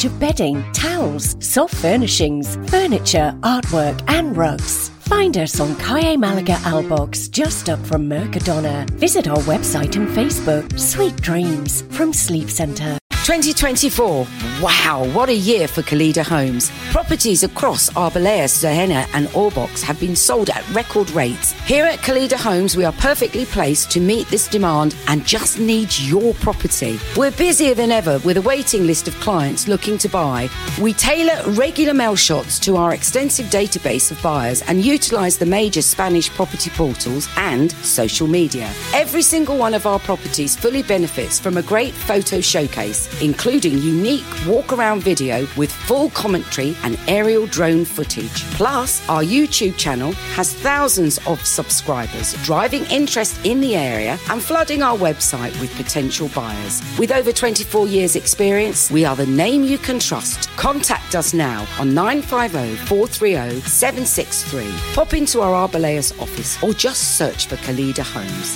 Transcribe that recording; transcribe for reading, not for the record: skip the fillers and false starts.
range of bedding, towels, soft furnishings, furniture, artwork and rugs. Find us on Calle Malaga Albox, just up from Mercadona. Visit our website and Facebook. Sweet dreams from Sleep Centre. 2024. Wow, what a year for Kalida Homes. Properties across Arbeláez, Zahenna and Orbox have been sold at record rates. Here at Kalida Homes, we are perfectly placed to meet this demand and just need your property. We're busier than ever with a waiting list of clients looking to buy. We tailor regular mail shots to our extensive database of buyers and utilise the major Spanish property portals and social media. Every single one of our properties fully benefits from a great photo showcase, including unique walk-around video with full commentary and aerial drone footage. Plus, our YouTube channel has thousands of subscribers, driving interest in the area and flooding our website with potential buyers. With over 24 years' experience, we are the name you can trust. Contact us now on 950 430 763. Pop into our Arbeláez office or just search for Kalida Homes.